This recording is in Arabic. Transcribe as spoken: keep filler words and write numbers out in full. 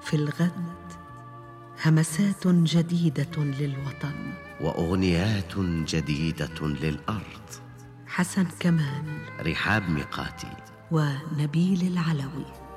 في الغد همسات جديدة للوطن وأغنيات جديدة للأرض. حسن كمال، رحاب ميقاتي ونبيل العلوي.